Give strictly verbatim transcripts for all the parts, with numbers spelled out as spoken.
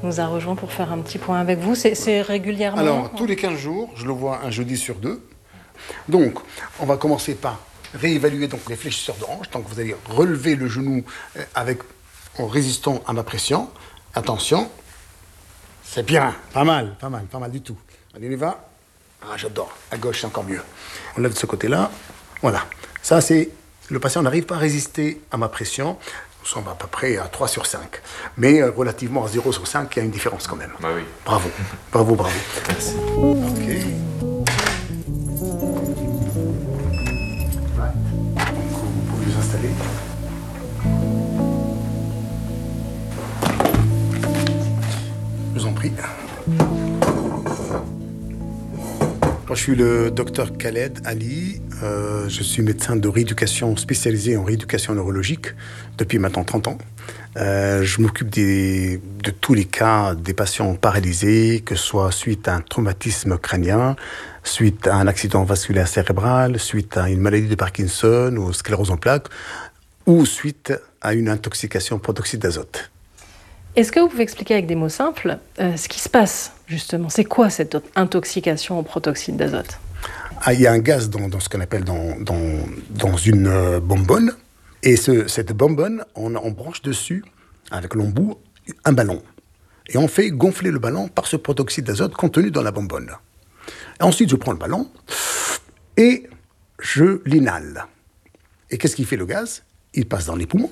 nous a rejoint pour faire un petit point avec vous. C'est, c'est régulièrement? Alors, tous les quinze jours, je le vois un jeudi sur deux. Donc, on va commencer par réévaluer donc, les fléchisseurs de hanche. Donc, vous allez relever le genou avec, en résistant à ma pression. Attention. C'est bien. Pas mal, pas mal, pas mal du tout. Allez, on y va. Ah, j'adore. À gauche, c'est encore mieux. On lève de ce côté-là. Voilà. Ça, c'est... Le patient n'arrive pas à résister à ma pression. Nous sommes à peu près à trois sur cinq. Mais euh, relativement à zéro sur cinq, il y a une différence quand même. Bah oui. Bravo. Bravo, bravo. Merci. OK. Vous pouvez vous installer. Je vous en prie. Moi, je suis le docteur Khaled Ali. Euh, je suis médecin de rééducation spécialisé en rééducation neurologique depuis maintenant trente ans. Euh, je m'occupe des, de tous les cas des patients paralysés, que ce soit suite à un traumatisme crânien, suite à un accident vasculaire cérébral, suite à une maladie de Parkinson ou sclérose en plaques, ou suite à une intoxication au protoxyde d'azote. Est-ce que vous pouvez expliquer avec des mots simples euh, ce qui se passe, justement? C'est quoi cette intoxication au protoxyde d'azote? Ah, il y a un gaz dans, dans ce qu'on appelle dans, dans, dans une euh, bonbonne. Et ce, cette bonbonne, on, on branche dessus, avec l'embout, un ballon. Et on fait gonfler le ballon par ce protoxyde d'azote contenu dans la bonbonne. Et ensuite, je prends le ballon et je l'inhale. Et qu'est-ce qu'il fait le gaz? Il passe dans les poumons.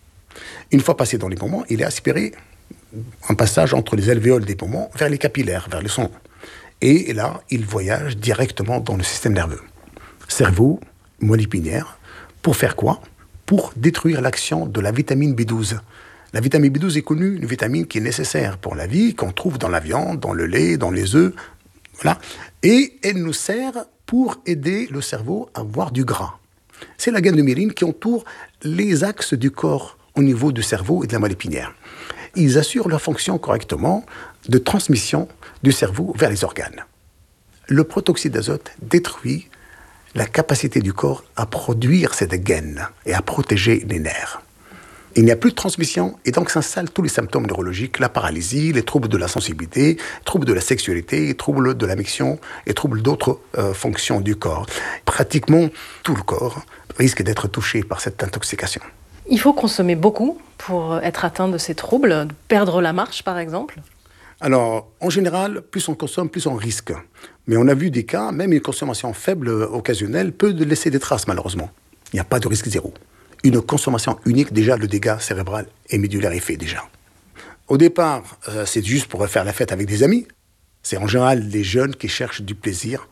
Une fois passé dans les poumons, il est aspiré un passage entre les alvéoles des poumons vers les capillaires, vers le sang. Et là, il voyage directement dans le système nerveux. Cerveau, moelle épinière. Pour faire quoi? Pour détruire l'action de la vitamine B douze. La vitamine B douze est connue, une vitamine qui est nécessaire pour la vie, qu'on trouve dans la viande, dans le lait, dans les œufs. Voilà. Et elle nous sert pour aider le cerveau à avoir du gras. C'est la gaine de myéline qui entoure les axes du corps au niveau du cerveau et de la moelle épinière. Ils assurent leur fonction correctement de transmission du cerveau vers les organes. Le protoxyde d'azote détruit la capacité du corps à produire cette gaine et à protéger les nerfs. Il n'y a plus de transmission et donc s'installent tous les symptômes neurologiques, la paralysie, les troubles de la sensibilité, les troubles de la sexualité, les troubles de la miction et troubles d'autres euh, fonctions du corps. Pratiquement tout le corps risque d'être touché par cette intoxication. Il faut consommer beaucoup pour être atteint de ces troubles, perdre la marche par exemple? Alors, en général, plus on consomme, plus on risque. Mais on a vu des cas, même une consommation faible, occasionnelle, peut laisser des traces malheureusement. Il n'y a pas de risque zéro. Une consommation unique, déjà, le dégât cérébral et médulaire est fait déjà. Au départ, euh, c'est juste pour faire la fête avec des amis. C'est en général les jeunes qui cherchent du plaisir,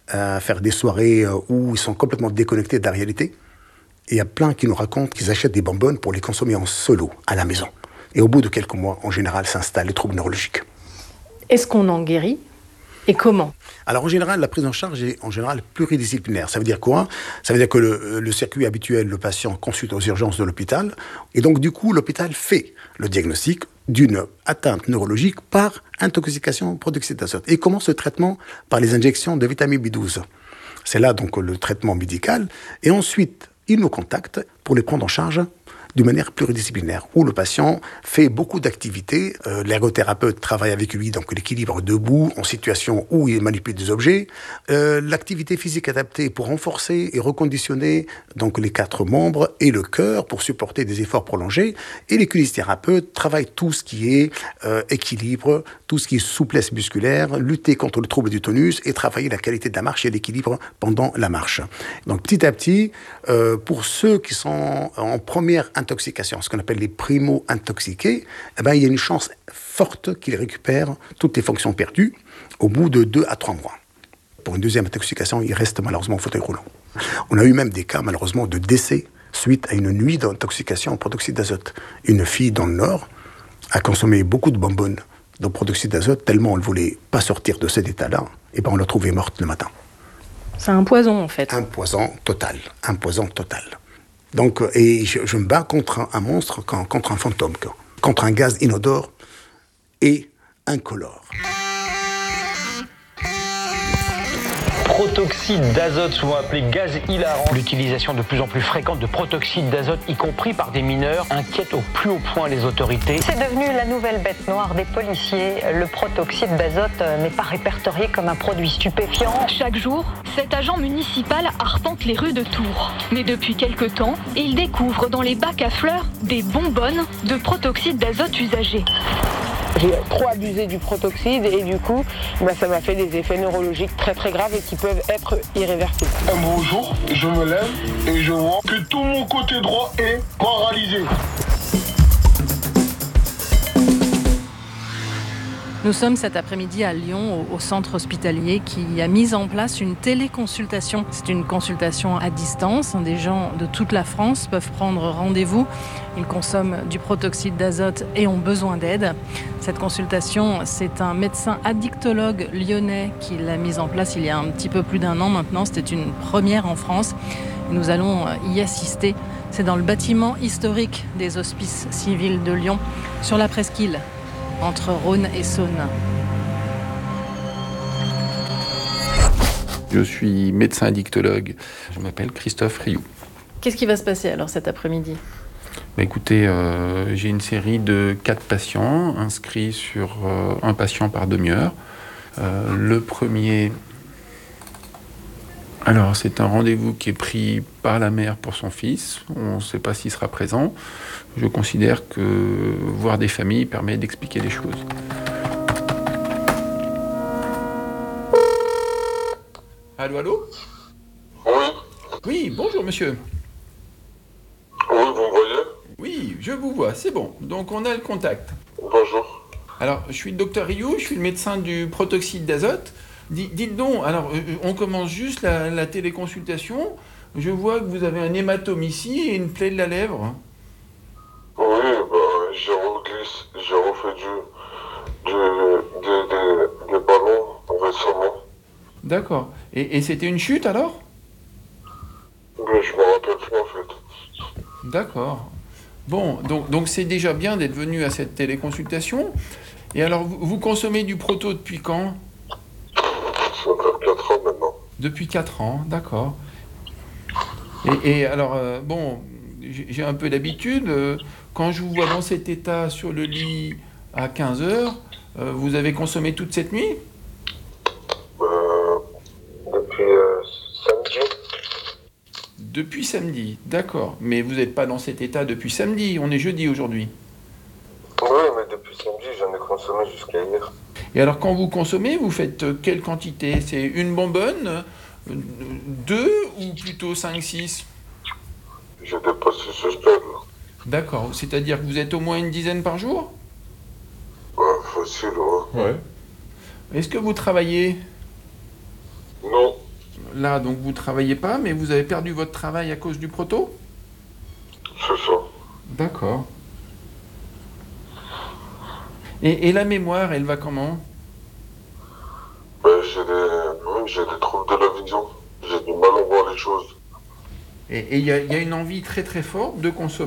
à faire des soirées euh, où ils sont complètement déconnectés de la réalité. Et il y a plein qui nous racontent qu'ils achètent des bonbonnes pour les consommer en solo, à la maison. Et au bout de quelques mois, en général, s'installent les troubles neurologiques. Est-ce qu'on en guérit? Et comment? Alors en général, la prise en charge est en général pluridisciplinaire. Ça veut dire quoi? Ça veut dire que le, le circuit habituel, le patient consulte aux urgences de l'hôpital. Et donc du coup, l'hôpital fait le diagnostic d'une atteinte neurologique par intoxication au protoxyde d'azote. Et commence ce traitement par les injections de vitamine B douze. C'est là donc le traitement médical. Et ensuite, il nous contacte pour les prendre en charge d'une manière pluridisciplinaire, où le patient fait beaucoup d'activités. Euh, l'ergothérapeute travaille avec lui, donc l'équilibre debout, en situation où il manipule des objets. Euh, l'activité physique adaptée pour renforcer et reconditionner donc les quatre membres et le cœur pour supporter des efforts prolongés. Et les kinésithérapeutes travaillent tout ce qui est euh, équilibre, tout ce qui est souplesse musculaire, lutter contre le trouble du tonus et travailler la qualité de la marche et l'équilibre pendant la marche. Donc petit à petit, euh, pour ceux qui sont en première intoxication, ce qu'on appelle les primo-intoxiqués, eh ben, il y a une chance forte qu'ils récupèrent toutes les fonctions perdues au bout de deux à trois mois. Pour une deuxième intoxication, ils restent malheureusement au fauteuil roulant. On a eu même des cas, malheureusement, de décès suite à une nuit d'intoxication au protoxyde d'azote. Une fille dans le Nord a consommé beaucoup de bonbonnes de protoxyde d'azote, tellement on ne voulait pas sortir de cet état-là, et ben on l'a trouvée morte le matin. C'est un poison, en fait. Un poison total, un poison total. Donc, et je, je me bats contre un, un monstre, contre un fantôme, contre un gaz inodore et incolore. protoxyde d'azote, souvent appelé gaz hilarant. L'utilisation de plus en plus fréquente de protoxyde d'azote, y compris par des mineurs, inquiète au plus haut point les autorités. C'est devenu la nouvelle bête noire des policiers. Le protoxyde d'azote n'est pas répertorié comme un produit stupéfiant. Chaque jour, cet agent municipal arpente les rues de Tours. Mais depuis quelque temps, il découvre dans les bacs à fleurs des bonbonnes de protoxyde d'azote usagées. J'ai trop abusé du protoxyde et du coup, bah, ça m'a fait des effets neurologiques très très graves et qui peuvent être irréversibles. Un beau jour, je me lève et je vois que tout mon côté droit est paralysé. Nous sommes cet après-midi à Lyon, au, au centre hospitalier, qui a mis en place une téléconsultation. C'est une consultation à distance. Des gens de toute la France peuvent prendre rendez-vous. Ils consomment du protoxyde d'azote et ont besoin d'aide. Cette consultation, c'est un médecin addictologue lyonnais qui l'a mise en place il y a un petit peu plus d'un an maintenant. C'était une première en France. Nous allons y assister. C'est dans le bâtiment historique des Hospices civils de Lyon, sur la presqu'île, entre Rhône et Saône. Je suis médecin addictologue. Je m'appelle Christophe Rioux. Qu'est-ce qui va se passer alors cet après-midi ? Bah écoutez, euh, j'ai une série de quatre patients inscrits sur euh, un patient par demi-heure. Euh, le premier, alors c'est un rendez-vous qui est pris par la mère pour son fils. On ne sait pas s'il sera présent. Je considère que voir des familles permet d'expliquer les choses. Allô, allô ? Oui. Oui, bonjour monsieur. Oui, vous me voyez ? Oui, je vous vois, c'est bon. Donc on a le contact. Bonjour. Alors, je suis le docteur Rioux, je suis le médecin du protoxyde d'azote. D- dites donc, alors on commence juste la, la téléconsultation. Je vois que vous avez un hématome ici et une plaie de la lèvre. Oui, bah, j'ai reglissé, j'ai refait du, du, des, des, des ballons récemment. D'accord. Et, et c'était une chute alors ? Mais je me rappelle plus en fait. D'accord. Bon, donc, donc c'est déjà bien d'être venu à cette téléconsultation. Et alors, vous, vous consommez du proto depuis quand ? Ça fait quatre ans maintenant. Depuis quatre ans, d'accord. Et, et alors, euh, bon, j'ai j'ai un peu d'habitude. euh, quand je vous vois dans cet état sur le lit à quinze heures, euh, vous avez consommé toute cette nuit ? Euh, depuis euh, samedi. Depuis samedi, d'accord. Mais vous n'êtes pas dans cet état depuis samedi, on est jeudi aujourd'hui. Oui, mais depuis samedi, j'en ai consommé jusqu'à hier. Et alors, quand vous consommez, vous faites euh, quelle quantité ? C'est une bonbonne, euh, deux ou plutôt cinq, six ? J'ai dépassé ce stade là. D'accord, c'est-à-dire que vous êtes au moins une dizaine par jour ? Ouais, facile, ouais. Ouais. Est-ce que vous travaillez ? Non, Là, donc vous travaillez pas, mais vous avez perdu votre travail à cause du proto ? c'est ça. D'accord. Et, et la mémoire, elle va comment ? Ben, j'ai des, oui, j'ai des troubles de la vision. J'ai du mal à voir les choses. Et il y, y a une envie très très forte de consommer ?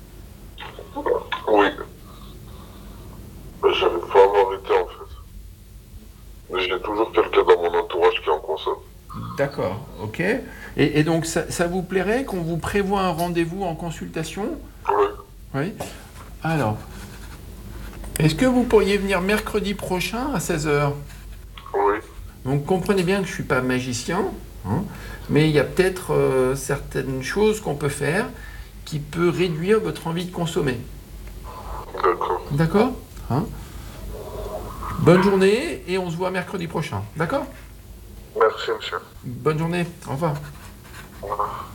Oui. Mais j'arrive pas à m'arrêter en fait. Mais j'ai toujours quelqu'un dans mon entourage qui en consomme. D'accord, ok. Et, et donc, ça, ça vous plairait qu'on vous prévoie un rendez-vous en consultation ? Oui. Oui. Alors, est-ce que vous pourriez venir mercredi prochain à seize heures ? Oui. Donc, comprenez bien que je ne suis pas magicien, hein, mais il y a peut-être euh, certaines choses qu'on peut faire qui peut réduire votre envie de consommer. D'accord. D'accord ? Hein ? Bonne journée et on se voit mercredi prochain. D'accord ? Merci, monsieur. Bonne journée. Au revoir. Au revoir.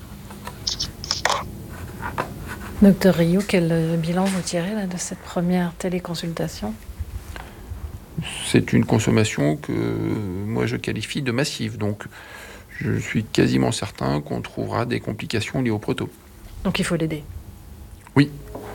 Docteur Rioux, quel bilan vous tirez là, de cette première téléconsultation ? C'est une consommation que moi je qualifie de massive. Donc je suis quasiment certain qu'on trouvera des complications liées au proto. Donc il faut l'aider. Oui.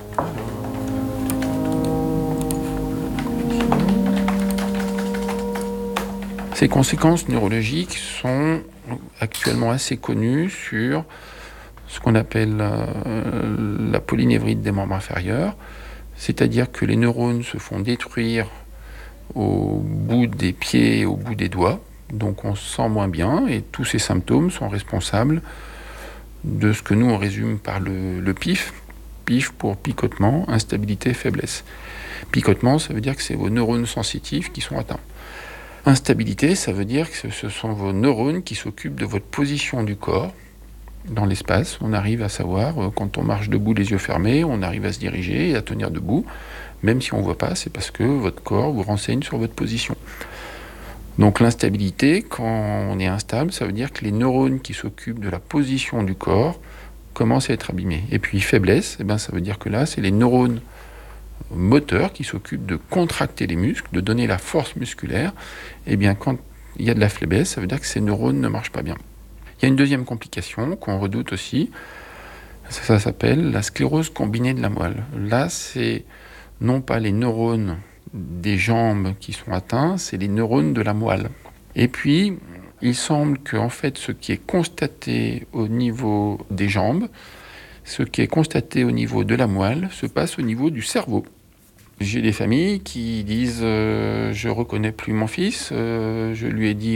Ces conséquences neurologiques sont actuellement assez connues sur ce qu'on appelle euh, la polynévrite des membres inférieurs, c'est-à-dire que les neurones se font détruire au bout des pieds et au bout des doigts, Donc on se sent moins bien et tous ces symptômes sont responsables de ce que nous on résume par le, le P I F. P I F pour picotement, instabilité, faiblesse. Picotement, ça veut dire que c'est vos neurones sensitifs qui sont atteints. Instabilité, ça veut dire que ce sont vos neurones qui s'occupent de votre position du corps dans l'espace. On arrive à savoir, euh, quand on marche debout les yeux fermés, on arrive à se diriger et à tenir debout. Même si on ne voit pas, c'est parce que votre corps vous renseigne sur votre position. Donc l'instabilité, quand on est instable, ça veut dire que les neurones qui s'occupent de la position du corps commencent à être abîmés. Et puis faiblesse, eh ben, ça veut dire que là, c'est les neurones moteurs qui s'occupent de contracter les muscles, de donner la force musculaire. Et bien quand il y a de la faiblesse, ça veut dire que ces neurones ne marchent pas bien. Il y a une deuxième complication qu'on redoute aussi, ça, ça s'appelle la sclérose combinée de la moelle. Là, c'est non pas les neurones des jambes qui sont atteints, c'est les neurones de la moelle. Et puis, il semble que en fait, ce qui est constaté au niveau des jambes, ce qui est constaté au niveau de la moelle, se passe au niveau du cerveau. J'ai des familles qui disent euh, « je reconnais plus mon fils, euh, je lui ai dit